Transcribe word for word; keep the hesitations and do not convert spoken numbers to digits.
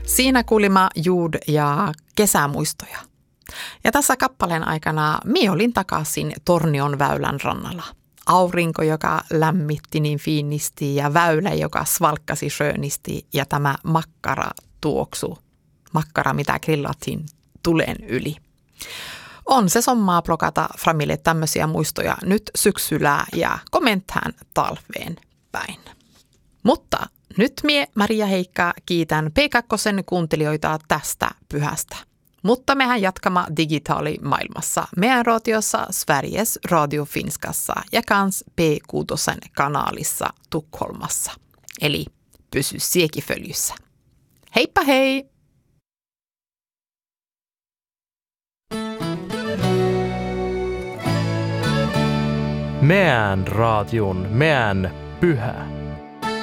Siinä kuulimme juud ja kesämuistoja. Ja tässä kappaleen aikana minä olin takaisin Tornion väylän rannalla. Aurinko, joka lämmitti niin fiinisti ja väylä, joka svalkkasi skönisti ja tämä makkara tuoksu. Makkara, mitä grillattiin tulen yli. On se sommaa blogata framille tämmöisiä muistoja nyt syksyllä ja kommentään talveen päin. Mutta nyt mie, Maria Heikka, kiitän P kaksi kuuntelijoita tästä pyhästä. Mutta mehän jatkamme digitaalimaailmassa meidän raatiossa Sveriges Radio Finskassa ja kans P kuusi kanaalissa Tukholmassa. Eli pysy siekiföljyssä. Heippa hei! Meidän radion, meidän pyhä.